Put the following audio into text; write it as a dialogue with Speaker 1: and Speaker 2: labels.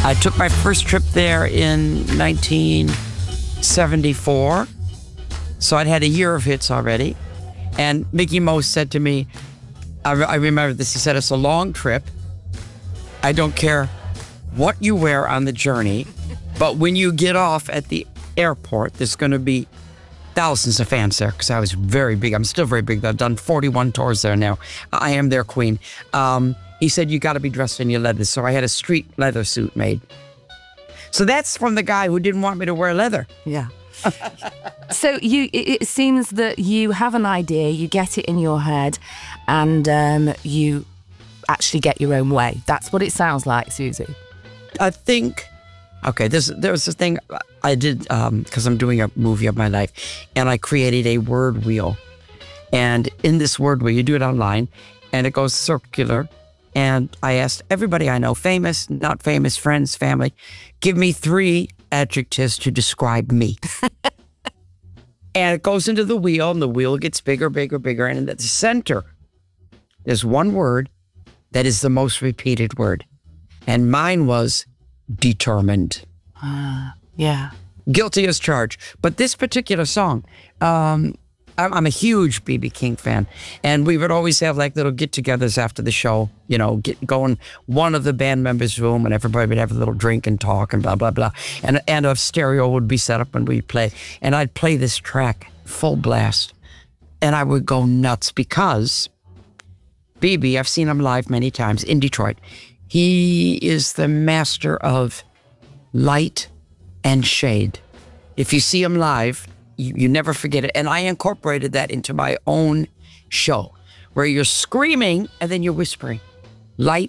Speaker 1: I took my first trip there in 1974. So I'd had a year of hits already. And Mickey Most said to me, I remember this, he said, it's a long trip. I don't care what you wear on the journey, but when you get off at the airport, there's going to be thousands of fans there because I was very big. I'm still very big. I've done 41 tours there now. I am their queen. He said, you got to be dressed in your leather. So I had a street leather suit made. So that's from the guy who didn't want me to wear leather.
Speaker 2: Yeah. So it seems that you have an idea, you get it in your head, and you actually get your own way. That's what it sounds like, Susie.
Speaker 1: I think, okay, there was this thing I did because I'm doing a movie of my life, and I created a word wheel. And in this word wheel, you do it online, and it goes circular. And I asked everybody I know, famous, not famous, friends, family, give me 3 adjectives to describe me. And it goes into the wheel, and the wheel gets bigger, bigger, bigger. And in the center, there's one word that is the most repeated word. And mine was determined.
Speaker 2: Yeah.
Speaker 1: Guilty as charged. But this particular song, I'm a huge B.B. King fan. And we would always have like little get-togethers after the show, you know, go in one of the band members' room and everybody would have a little drink and talk and blah, blah, blah. And a stereo would be set up and we'd play. And I'd play this track full blast. And I would go nuts because B.B., I've seen him live many times in Detroit. He is the master of light and shade. If you see him live, you never forget it. And I incorporated that into my own show where you're screaming and then you're whispering. Light